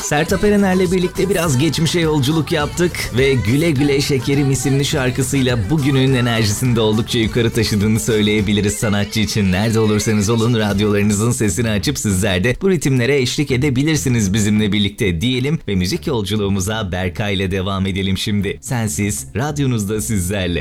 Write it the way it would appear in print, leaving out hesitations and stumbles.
Sertab Erener'le birlikte biraz geçmişe yolculuk yaptık ve Güle Güle Şekerim isimli şarkısıyla bugünün enerjisini de oldukça yukarı taşıdığını söyleyebiliriz sanatçı için. Nerede olursanız olun radyolarınızın sesini açıp sizler de bu ritimlere eşlik edebilirsiniz bizimle birlikte diyelim ve müzik yolculuğumuza Berkay ile devam edelim şimdi. Sensiz, radyonuzda sizlerle.